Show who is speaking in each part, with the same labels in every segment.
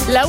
Speaker 1: La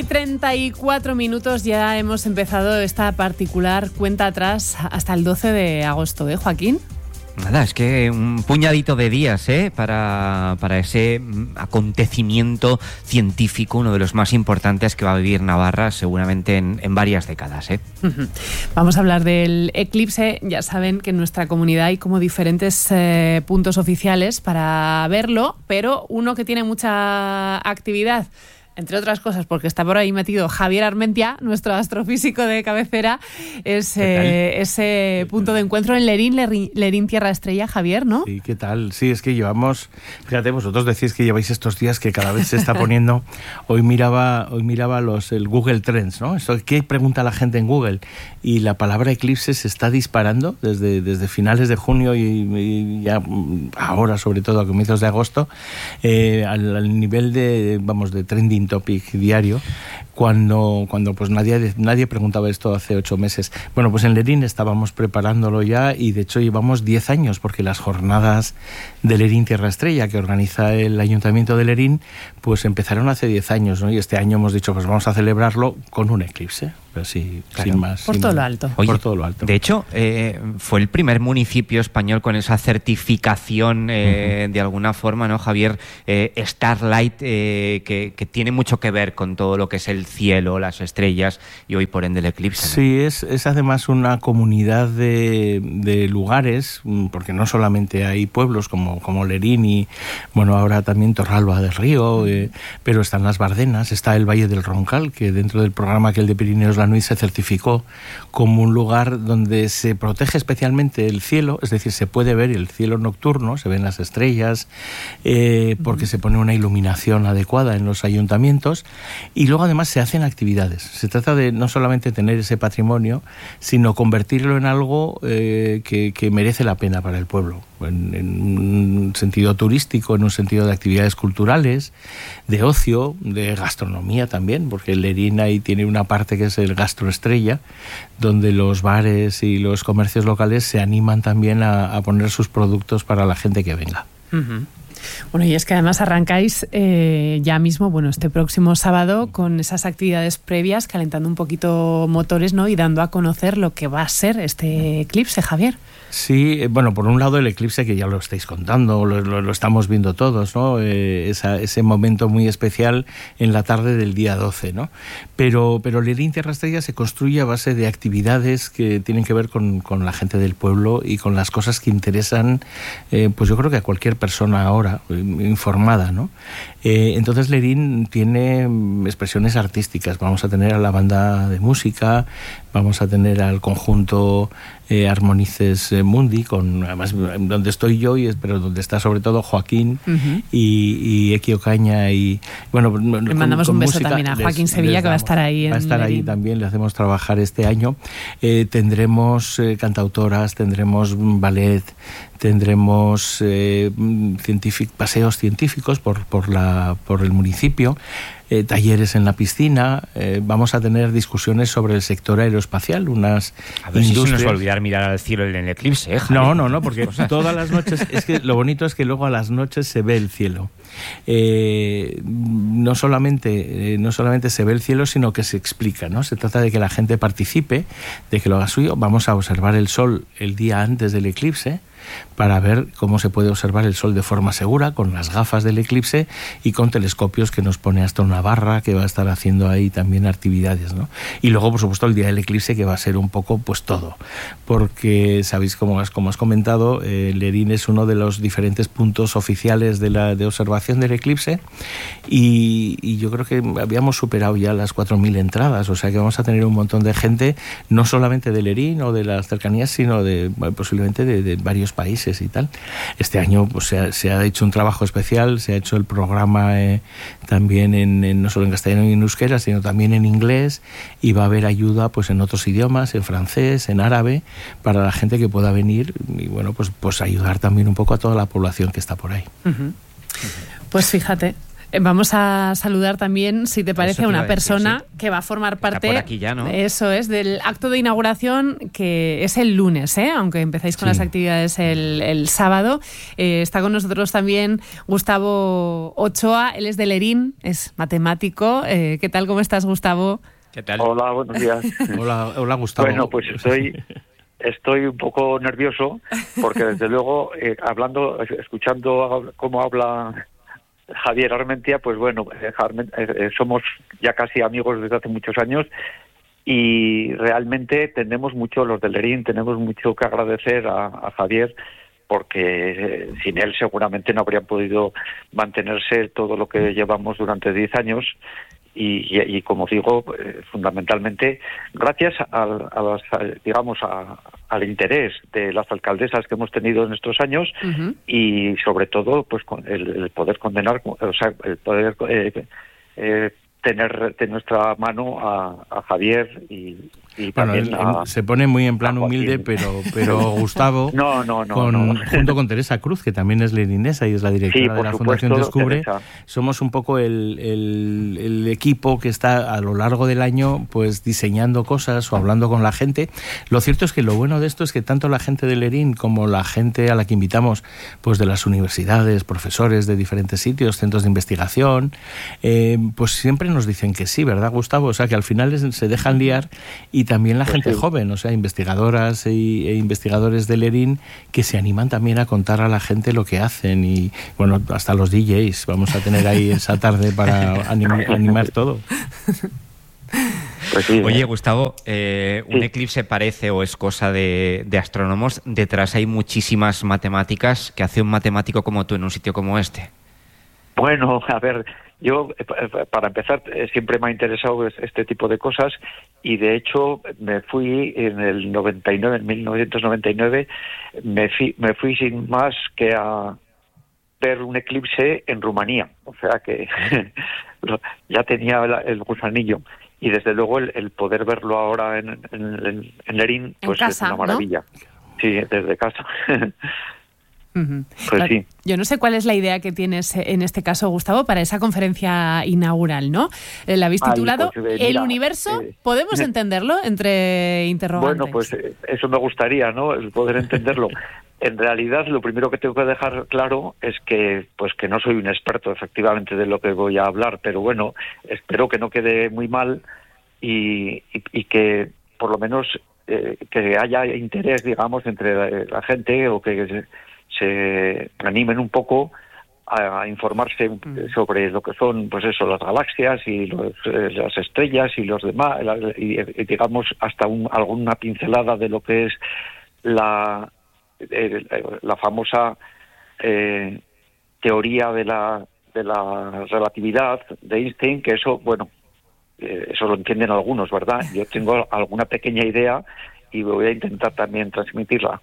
Speaker 1: 1:34, ya hemos empezado esta particular cuenta atrás hasta el 12 de agosto, Joaquín.
Speaker 2: Nada, es que un puñadito de días para ese acontecimiento científico, uno de los más importantes que va a vivir Navarra seguramente en varias décadas.
Speaker 1: Vamos a hablar del eclipse. Ya saben que en nuestra comunidad hay como diferentes puntos oficiales para verlo, pero uno que tiene mucha actividad, entre otras cosas, porque está por ahí metido Javier Armentia, nuestro astrofísico de cabecera, es ese punto de encuentro en Lerín Tierra Estrella, Javier, ¿no?
Speaker 3: Sí, ¿qué tal? Sí, es que llevamos, fíjate, vosotros decís que lleváis estos días que cada vez se está poniendo. Hoy miraba el Google Trends, ¿no? Esto, ¿qué pregunta la gente en Google? Y la palabra eclipse se está disparando desde finales de junio y ya ahora, sobre todo a comienzos de agosto, al nivel de trending topic diario, cuando pues nadie preguntaba esto hace 8 meses. Bueno, pues en Lerín estábamos preparándolo ya y de hecho llevamos 10 años, porque las jornadas de Lerín Tierra Estrella que organiza el Ayuntamiento de Lerín pues empezaron hace 10 años, ¿no? Y este año hemos dicho pues vamos a celebrarlo con un eclipse, pero sí, claro, sin más.
Speaker 1: Por todo lo alto.
Speaker 2: Oye,
Speaker 3: por todo lo alto.
Speaker 2: De hecho, fue el primer municipio español con esa certificación de alguna forma, ¿no, Javier? Starlight, que tiene mucho que ver con todo lo que es el cielo, las estrellas y hoy por ende el eclipse, ¿no?
Speaker 3: Sí, es además una comunidad de lugares, porque no solamente hay pueblos como Lerín y, bueno, ahora también Torralba del Río, pero están las Bardenas, está el Valle del Roncal, que dentro del programa que el de Pirineos Lanuit se certificó como un lugar donde se protege especialmente el cielo, es decir, se puede ver el cielo nocturno, se ven las estrellas, porque se pone una iluminación adecuada en los ayuntamientos, y luego además se hacen actividades. Se trata de no solamente tener ese patrimonio, sino convertirlo en algo que merece la pena para el pueblo, en un sentido turístico, en un sentido de actividades culturales, de ocio, de gastronomía también, porque Lerín ahí tiene una parte que es el gastroestrella, donde los bares y los comercios locales se animan también a poner sus productos para la gente que venga.
Speaker 1: Bueno, y es que además arrancáis ya mismo, bueno, este próximo sábado, con esas actividades previas, calentando un poquito motores, ¿no? Y dando a conocer lo que va a ser este eclipse, Javier.
Speaker 3: Sí, bueno, por un lado el eclipse, que ya lo estáis contando, lo estamos viendo todos, ¿no? Ese momento muy especial en la tarde del día 12, ¿no? Pero Lerín Tierra Estrella se construye a base de actividades que tienen que ver con la gente del pueblo y con las cosas que interesan, pues yo creo que a cualquier persona ahora informada, ¿no? Entonces Lerín tiene expresiones artísticas. Vamos a tener a la banda de música, vamos a tener al conjunto Armonices Mundi, además donde estoy yo, pero donde está sobre todo Joaquín y Eki Ocaña, y bueno,
Speaker 1: le mandamos un beso música, también a Joaquín Sevilla, que va a estar ahí.
Speaker 3: Va a estar ahí también, le hacemos trabajar este año. Tendremos cantautoras, tendremos ballet, tendremos paseos científicos por el municipio, talleres en la piscina, vamos a tener discusiones sobre el sector aeroespacial, unas
Speaker 2: a ver industrias. Si se nos va a olvidar mirar al cielo en el eclipse, Javier.
Speaker 3: No, porque todas las noches, es que lo bonito es que luego a las noches se ve el cielo. No solamente se ve el cielo, sino que se explica, ¿no? Se trata de que la gente participe, de que lo haga suyo. Vamos a observar el sol el día antes del eclipse, para ver cómo se puede observar el sol de forma segura, con las gafas del eclipse y con telescopios que nos pone Astro Navarra, que va a estar haciendo ahí también actividades, ¿no? Y luego, por supuesto, el día del eclipse, que va a ser un poco pues todo, porque sabéis, como has comentado, Lerín es uno de los diferentes puntos oficiales de observación del eclipse, y yo creo que habíamos superado ya las 4.000 entradas, o sea que vamos a tener un montón de gente, no solamente de Lerín o de las cercanías, sino posiblemente de varios países y tal. Este año pues se ha hecho un trabajo especial, se ha hecho el programa también no solo en castellano y en euskera, sino también en inglés, y va a haber ayuda pues en otros idiomas, en francés, en árabe, para la gente que pueda venir y bueno, pues ayudar también un poco a toda la población que está por ahí.
Speaker 1: Pues fíjate, Vamos a saludar también, si te parece, a una persona que va a formar parte,
Speaker 2: por aquí ya, ¿no?
Speaker 1: Eso es, del acto de inauguración, que es el lunes, aunque empezáis con las actividades el sábado. Está con nosotros también Gustavo Ochoa, él es de Lerín, es matemático. ¿Qué tal, cómo estás, Gustavo?
Speaker 2: ¿Qué tal?
Speaker 4: Hola, buenos días.
Speaker 3: Hola, Gustavo.
Speaker 4: Bueno, pues estoy un poco nervioso porque desde luego escuchando cómo habla Javier Armentia, pues bueno, somos ya casi amigos desde hace muchos años y realmente los de Lerín tenemos mucho que agradecer a Javier, porque sin él seguramente no habrían podido mantenerse todo lo que llevamos durante 10 años. Y como digo, fundamentalmente gracias al interés de las alcaldesas que hemos tenido en estos años, y sobre todo pues con el poder condenar, o sea, el poder tener de nuestra mano a Javier y también
Speaker 3: se pone muy en plan humilde, pero Gustavo, junto con Teresa Cruz, que también es lerinesa y es la directora de la Fundación Descubre, Teresa. Somos un poco el equipo que está a lo largo del año pues diseñando cosas o hablando con la gente. Lo cierto es que lo bueno de esto es que tanto la gente de Lerín como la gente a la que invitamos pues de las universidades, profesores de diferentes sitios, centros de investigación, pues siempre nos dicen que sí, ¿verdad, Gustavo? O sea, que al final se dejan liar, y también la gente joven, o sea, investigadoras e investigadores de Lerín que se animan también a contar a la gente lo que hacen, y bueno, hasta los DJs vamos a tener ahí esa tarde para animar todo.
Speaker 4: Pues sí,
Speaker 2: Oye, Gustavo, ¿un eclipse parece o es cosa de astrónomos? Detrás hay muchísimas matemáticas. ¿Qué hace un matemático como tú en un sitio como este?
Speaker 4: Bueno, a ver, yo, para empezar, siempre me ha interesado este tipo de cosas, y de hecho me fui en 1999, me fui sin más que a ver un eclipse en Rumanía, o sea que ya tenía el gusanillo, y desde luego el poder verlo ahora en Lerín, pues casa, es una maravilla, ¿no? Sí, desde casa. Pues sí.
Speaker 1: Yo no sé cuál es la idea que tienes en este caso, Gustavo, para esa conferencia inaugural, ¿no? La habéis titulado El universo, ¿podemos entenderlo? Entre interrogantes.
Speaker 4: Bueno, pues eso me gustaría, ¿no? El poder entenderlo. En realidad, lo primero que tengo que dejar claro es que no soy un experto efectivamente de lo que voy a hablar, pero bueno, espero que no quede muy mal y que por lo menos que haya interés, digamos, entre la gente, o que se animen un poco a informarse sobre lo que son, pues eso, las galaxias y las estrellas y los demás, y digamos hasta alguna pincelada de lo que es la famosa teoría de la relatividad de Einstein, que eso, bueno, eso lo entienden algunos, ¿verdad? Yo tengo alguna pequeña idea y voy a intentar también transmitirla.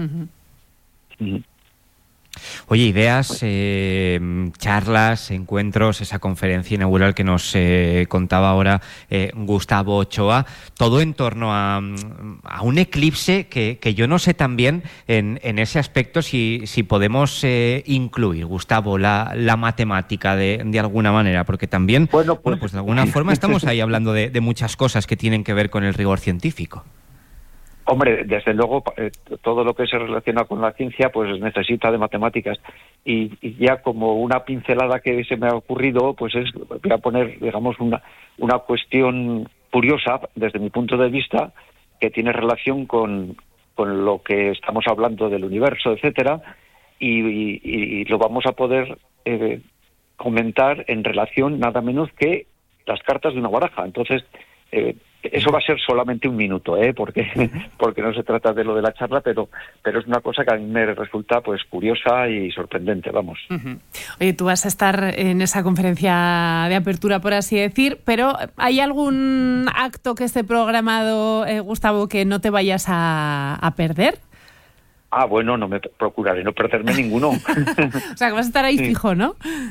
Speaker 2: Oye, ideas, charlas, encuentros, esa conferencia inaugural que nos contaba ahora Gustavo Ochoa, todo en torno a un eclipse que yo no sé también en ese aspecto si podemos incluir, Gustavo, la matemática de alguna manera, porque también, bueno, pues de alguna forma estamos ahí hablando de muchas cosas que tienen que ver con el rigor científico.
Speaker 4: Hombre, desde luego, todo lo que se relaciona con la ciencia pues necesita de matemáticas, y ya como una pincelada que se me ha ocurrido, pues voy a poner, digamos, una cuestión curiosa desde mi punto de vista, que tiene relación con lo que estamos hablando del universo, etcétera, y lo vamos a poder comentar en relación nada menos que las cartas de una baraja. Entonces, eso va a ser solamente un minuto, porque no se trata de lo de la charla, pero es una cosa que a mí me resulta pues curiosa y sorprendente, vamos.
Speaker 1: Oye, tú vas a estar en esa conferencia de apertura, por así decir, pero ¿hay algún acto que esté programado, Gustavo, que no te vayas a perder?
Speaker 4: Bueno, procuraré no perderme ninguno.
Speaker 1: O sea, que vas a estar ahí fijo, ¿no?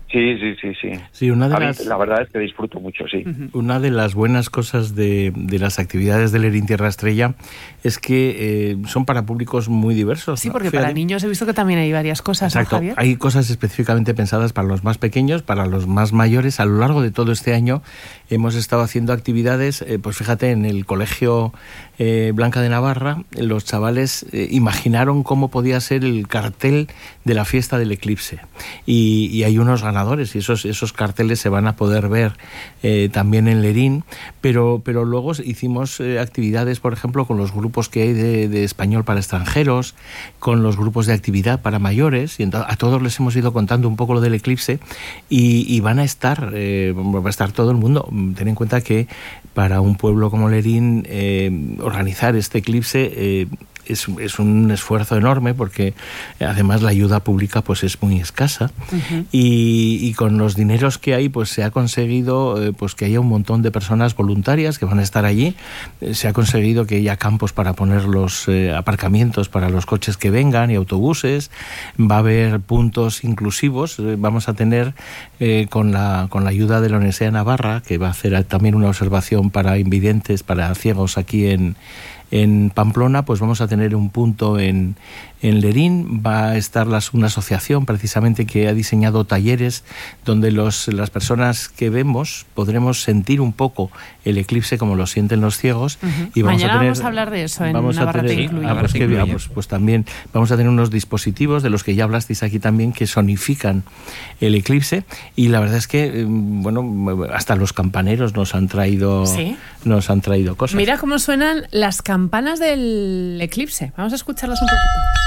Speaker 3: Sí,
Speaker 4: la verdad es que disfruto mucho, sí.
Speaker 3: Una de las buenas cosas de las actividades del Lerín Tierra Estrella es que son para públicos muy diversos.
Speaker 1: Sí,
Speaker 3: ¿no?
Speaker 1: porque
Speaker 3: Fíjate.
Speaker 1: para niños he visto que también hay varias cosas,
Speaker 3: Exacto.
Speaker 1: ¿no, Javier?
Speaker 3: Hay cosas específicamente pensadas para los más pequeños, para los más mayores. A lo largo de todo este año hemos estado haciendo actividades, pues fíjate, en el Colegio Blanca de Navarra, los chavales imaginaron cómo podía ser el cartel de la fiesta del eclipse. Y hay unos ganadores y esos carteles se van a poder ver también en Lerín, pero luego hicimos actividades, por ejemplo, con los grupos que hay de español para extranjeros, con los grupos de actividad para mayores, y a todos les hemos ido contando un poco lo del eclipse y va a estar todo el mundo. Ten en cuenta que para un pueblo como Lerín organizar este eclipse es un esfuerzo enorme, porque además la ayuda pública pues es muy escasa. Y con los dineros que hay pues se ha conseguido pues que haya un montón de personas voluntarias que van a estar allí. Se ha conseguido que haya campos para poner los aparcamientos para los coches que vengan y autobuses. Va a haber puntos inclusivos. Vamos a tener con la ayuda de la Universidad de Navarra, que va a hacer también una observación para invidentes, para ciegos aquí en Pamplona, pues vamos a tener un punto en Lerín. Va a estar una asociación precisamente que ha diseñado talleres donde las personas que vemos podremos sentir un poco el eclipse como lo sienten los ciegos. Y
Speaker 1: Mañana vamos a hablar de eso en Navarra Te Incluye.
Speaker 3: Pues también vamos a tener unos dispositivos de los que ya hablasteis aquí también, que sonifican el eclipse, y la verdad es que bueno, hasta los campaneros nos han traído cosas.
Speaker 1: Mira cómo suenan las campanas del eclipse. Vamos a escucharlas un poquito.